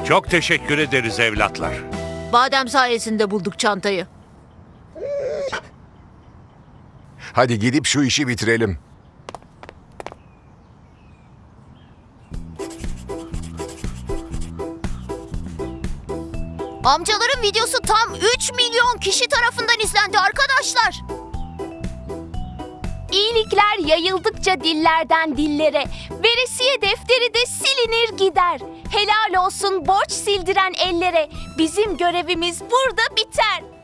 Çok teşekkür ederiz evlatlar. Badem sayesinde bulduk çantayı. Hadi gidip şu işi bitirelim. Amcaların videosu tam 3 milyon kişi tarafından izlendi arkadaşlar. İyilikler yayıldıkça dillerden dillere, veresiye defteri de silinir gider. Helal olsun borç sildiren ellere, bizim görevimiz burada biter.